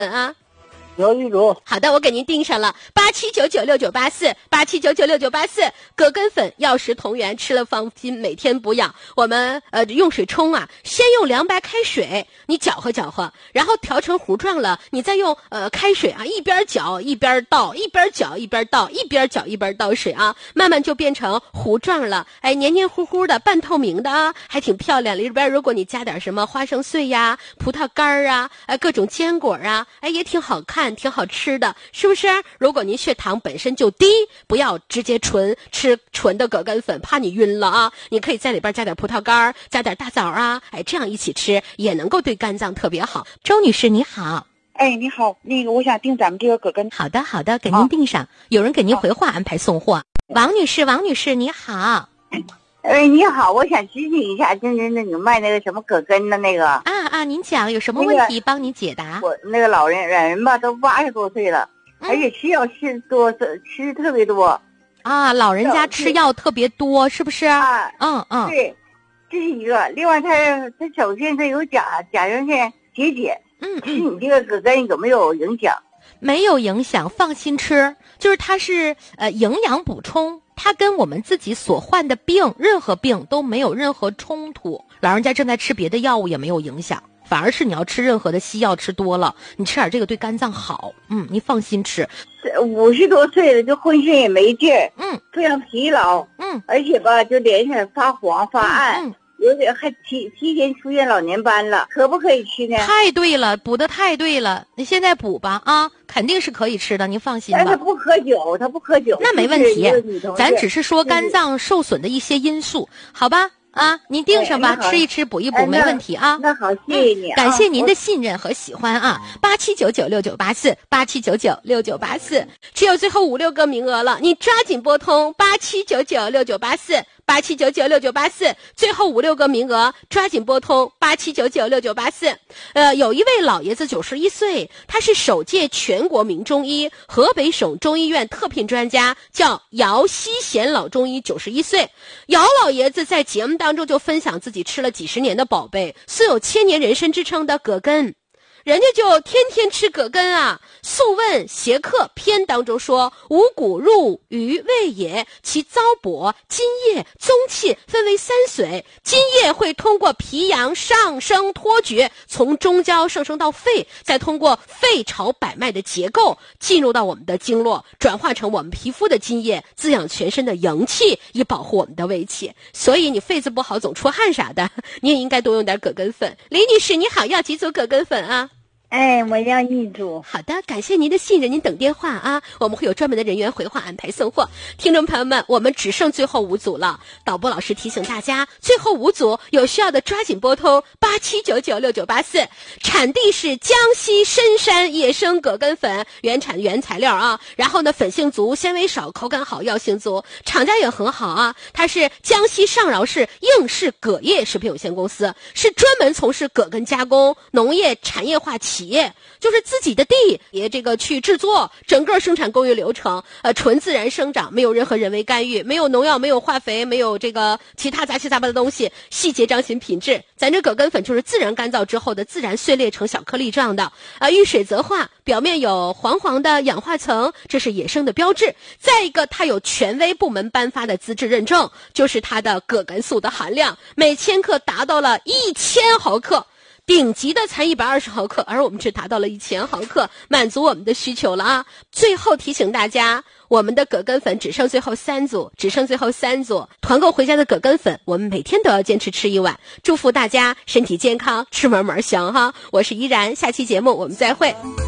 啊？ 有一组。 好的，我给您订上了87996984，87996984。葛根粉药食同源，吃了放心，每天补养。我们用水冲啊，先用凉白开水，你搅和搅和，然后调成糊状了，你再用开水啊，一边搅一边倒，一边搅一边倒，一边搅一边倒水啊，慢慢就变成糊状了。哎，黏黏糊糊的，半透明的啊，还挺漂亮。里边如果你加点什么花生碎呀、葡萄干啊，各种坚果啊，哎，也挺好看。挺好吃的，是不是？如果您血糖本身就低，不要直接吃纯的葛根粉，怕你晕了啊！你可以在里边加点葡萄干，加点大枣啊，哎，这样一起吃也能够对肝脏特别好。周女士你好。 哎，你好，那个我想订咱们这个葛根。 好的好的，给您订上，有人给您回话安排送货。王女士你好。 哎，你好，我想咨询一下，就是那你卖那个什么葛根的那个您讲有什么问题，帮你解答。 我那个老人吧，都80多岁了，而且吃药吃特别多啊，老人家吃药特别多，是不是？ 对，这是一个。另外他首先他有甲状腺结节，吃你这个葛根有没有影响？ 没有影响，放心吃。就是它是营养补充，它跟我们自己所患的病，任何病都没有任何冲突。老人家正在吃别的药物也没有影响，反而是你要吃任何的西药吃多了，你吃点这个对肝脏好。你放心吃。 50多岁了，就浑身也没劲儿，非常疲劳，而且吧，就脸上发黄发暗。有点还提前出现老年斑了，可不可以吃呢？ 太对了，补的太对了，你现在补吧啊，肯定是可以吃的，您放心吧。 他不喝酒， 那没问题，咱只是说肝脏受损的一些因素，好吧？您订上吧，吃一吃补一补，没问题啊。 那好，谢谢你， 感谢您的信任和喜欢啊！87996984，87996984，只有最后5、6个名额了，你抓紧拨通87996984，87996984，最后5、6个名额，抓紧拨通87996984。有一位老爷子91岁，他是首届全国名中医，河北省中医院特聘专家，叫姚希贤老中医，91岁。姚老爷子在节目当中就分享自己吃了几十年的宝贝，素有千年人参之称的葛根。人家就天天吃葛根啊。素问邪客篇当中说，五谷入于胃也，其糟粕、津液、宗气分为3髓，津液会通过脾阳上升脱厥，从中焦上升到肺，再通过肺朝百脉的结构进入到我们的经络，转化成我们皮肤的津液，滋养全身的营气，以保护我们的胃气。所以你肺子不好总出汗啥的，你也应该多用点葛根粉。李女士你好，要几组葛根粉啊？ 哎，我要1组。 好的，感谢您的信任，您等电话啊，我们会有专门的人员回话安排送货。听众朋友们，我们只剩最后5组了，导播老师提醒大家，最后5组有需要的抓紧拨通87996984，产地是江西深山野生葛根粉，原产原材料啊，然后呢粉性足，纤维少，口感好，药性足，厂家也很好啊，它是江西上饶市应氏葛业食品有限公司，是专门从事葛根加工、农业产业化企业，就是自己的地也这个去制作，整个生产工艺流程纯自然生长，没有任何人为干预，没有农药，没有化肥，没有这个其他杂七杂八的东西，细节彰显品质。咱这葛根粉就是自然干燥之后的自然碎裂成小颗粒状的遇水则化，表面有黄黄的氧化层，这是野生的标志。再一个，它有权威部门颁发的资质认证，就是它的葛根素的含量每千克达到了1000毫克，顶级的才120毫克，而我们只达到了1000毫克，满足我们的需求了啊！最后提醒大家，我们的葛根粉只剩最后3组，团购回家的葛根粉，我们每天都要坚持吃1碗。祝福大家身体健康，吃嘛嘛香哈！我是依然，下期节目我们再会。